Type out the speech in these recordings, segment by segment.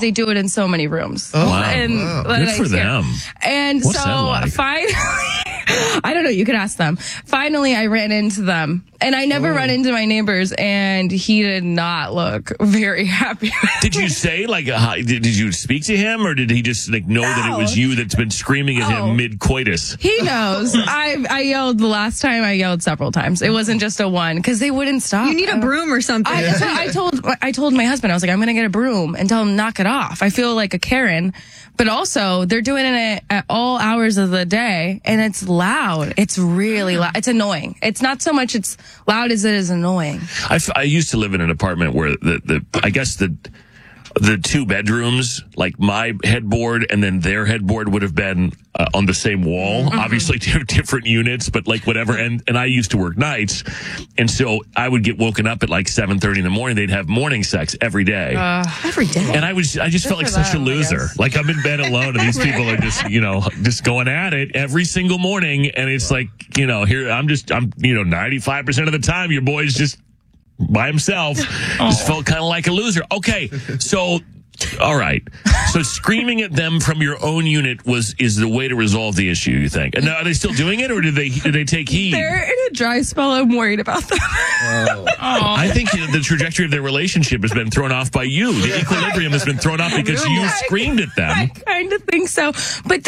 they do it in so many rooms. Oh, wow. And Good for them. And What's so that like? finally, I don't know, you could ask them. Finally, I ran into them. And I never run into my neighbors, and he did not look very happy. Did you say, like, did you speak to him, or did he just like know that it was you that's been screaming at him mid-coitus? He knows. I yelled the last time. I yelled several times. It wasn't just a one, because they wouldn't stop. You need a broom or something. I told my husband, I was like, I'm going to get a broom and tell him knock it off. I feel like a Karen, but also they're doing it at all hours of the day, and it's loud. It's really loud. It's annoying. It's not so much it's loud as it is annoying. I used to live in an apartment where I guess the 2 bedrooms, like my headboard and then their headboard would have been on the same wall. Mm-hmm. Obviously different units, but like whatever. And I used to work nights. And so I would get woken up at like 7:30 in the morning. They'd have morning sex every day. Every day. And I just felt like such a loser. Like I'm in bed alone and these people are just going at it every single morning. And it's like, here I'm 95% of the time your boy's just by himself. Just felt kind of like a loser. Okay, so all right. So screaming at them from your own unit is the way to resolve the issue, you think? And are they still doing it, or did they take heed? They're in a dry spell. I'm worried about them. I think the trajectory of their relationship has been thrown off by you. The equilibrium has been thrown off because you screamed at them. I kind of think so. But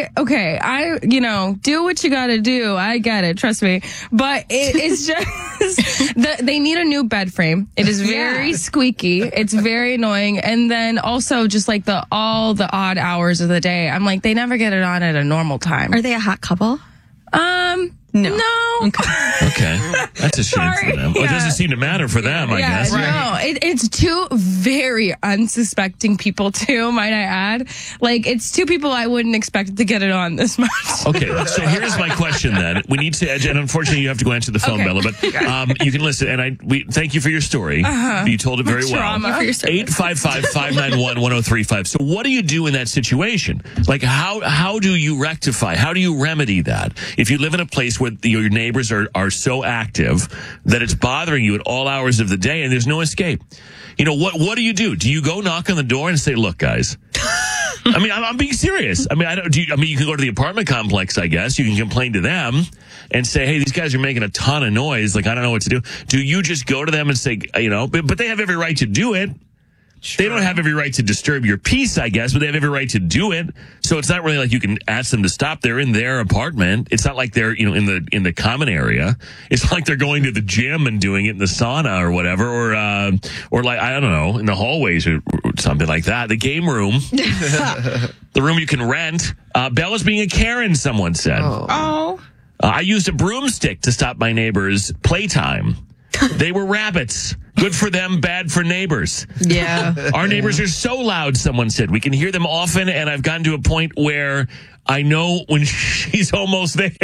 do what you got to do. I get it. Trust me. But it's just, they need a new bed frame. It is very squeaky. It's very annoying. And then also just like all the odd hours of the day. I'm like, they never get it on at a normal time. Are they a hot couple? No. Okay. That's a shame for them. Well, it doesn't seem to matter for them, I guess. No, it's 2 very unsuspecting people, too, might I add. Like, it's 2 people I wouldn't expect to get it on this much. Okay, so here's my question then. We need to, and unfortunately you have to go answer the phone, Bella, but you can listen, and we thank you for your story. You told it very well. 855-591-1035. So what do you do in that situation? Like, how do you rectify? How do you remedy that? If you live in a place where your neighbors are so active that it's bothering you at all hours of the day and there's no escape. What do you do? Do you go knock on the door and say, look, guys, I mean, I'm being serious. I mean, you can go to the apartment complex, I guess. You can complain to them and say, hey, these guys are making a ton of noise. Like, I don't know what to do. Do you just go to them and say, but they have every right to do it. Sure. They don't have every right to disturb your peace, I guess, but they have every right to do it. So it's not really like you can ask them to stop. They're in their apartment. It's not like they're, in the common area. It's not like they're going to the gym and doing it in the sauna or whatever, or like, I don't know, in the hallways or something like that. The game room, the room you can rent. Bella's being a Karen, someone said. I used a broomstick to stop my neighbor's playtime. They were rabbits. Good for them, bad for neighbors. Yeah. Our neighbors are so loud, someone said. We can hear them often, and I've gotten to a point where I know when she's almost there.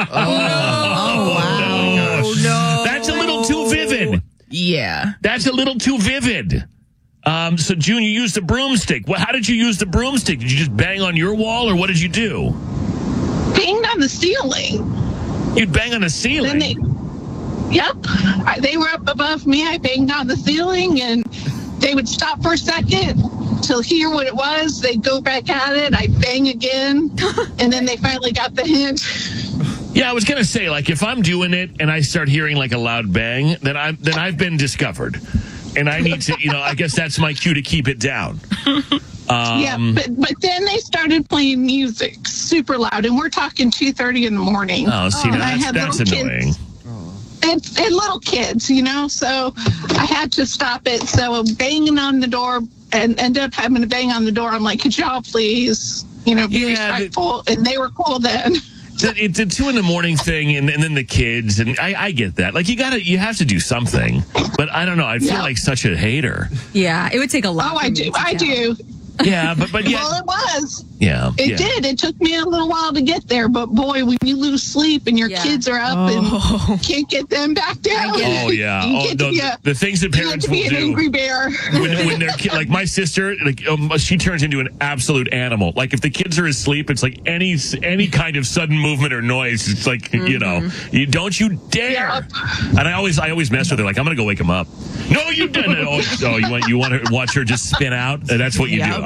Oh, no. That's a little too vivid. Yeah. That's a little too vivid. So, June, you used a broomstick. How did you use the broomstick? Did you just bang on your wall, or what did you do? Banged on the ceiling. You'd bang on the ceiling? Yep. They were up above me. I banged on the ceiling, and they would stop for a second to hear what it was. They'd go back at it. I'd bang again, and then they finally got the hint. Yeah, I was going to say, like, if I'm doing it and I start hearing, like, a loud bang, then I've been discovered. And I need to, I guess that's my cue to keep it down. But then they started playing music super loud, and we're talking 2:30 in the morning. Oh, see, that's annoying. And little kids, so I had to stop it. So I'm banging on the door and ended up having to bang on the door. I'm like, could y'all please, be respectful? And they were cool then. The 2 in the morning thing and then the kids, and I get that. Like, you have to do something. But I don't know. I feel like such a hater. Yeah, it would take a lot. Oh, I do. Yeah, but yeah. Well, it was. Yeah. It did. It took me a little while to get there, but boy, when you lose sleep and your kids are up and can't get them back down. Oh, yeah. The things that parents will do. You have to be an angry bear. When they're like my sister, she turns into an absolute animal. Like, if the kids are asleep, it's like any kind of sudden movement or noise. It's like, you don't you dare. Yep. And I always mess with her. Like, I'm going to go wake them up. No, you didn't. Oh, you want to watch her just spin out? That's what you do.